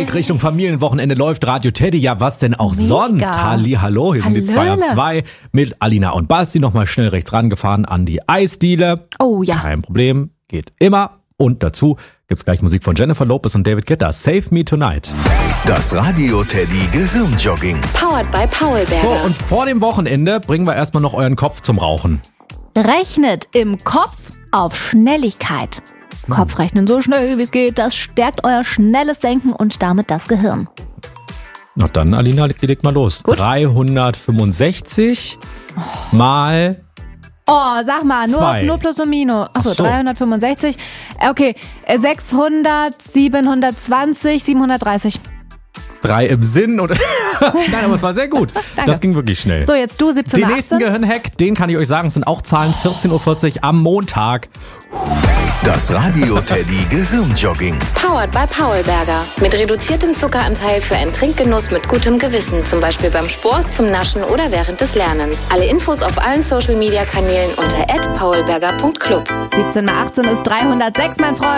Musik Richtung Familienwochenende läuft Radio Teddy. Ja, was denn auch Mega. sonst? Hallo, hier sind die 2 ab 2 mit Alina und Basti. Nochmal schnell rechts rangefahren an die Eisdiele. Oh ja. Kein Problem, geht immer. Und dazu gibt's gleich Musik von Jennifer Lopez und David Guetta. Save Me Tonight. Das Radio Teddy Gehirnjogging. Powered by Paulberger. So, und vor dem Wochenende bringen wir erstmal noch euren Kopf zum Rauchen. Rechnet im Kopf auf Schnelligkeit. Kopfrechnen so schnell wie es geht, das stärkt euer schnelles Denken und damit das Gehirn. Na dann, Alina, leg mal los. Gut. 365 mal... Oh, sag mal, Zwei. nur Plus und Minus. Achso, Ach so. 365. Okay, 600, 720, 730. 3 im Sinn. Oder Nein, aber es war sehr gut. Danke. Das ging wirklich schnell. So, jetzt du, 17, Den 18. nächsten Gehirnhack, den kann ich euch sagen, sind auch Zahlen 14.40 Uhr am Montag. Das Radio Teddy Gehirnjogging. Powered by Paulberger. Mit reduziertem Zuckeranteil für einen Trinkgenuss mit gutem Gewissen. Zum Beispiel beim Sport, zum Naschen oder während des Lernens. Alle Infos auf allen Social-Media-Kanälen unter @paulberger.club. 17 mal 18 ist 306, mein Freund.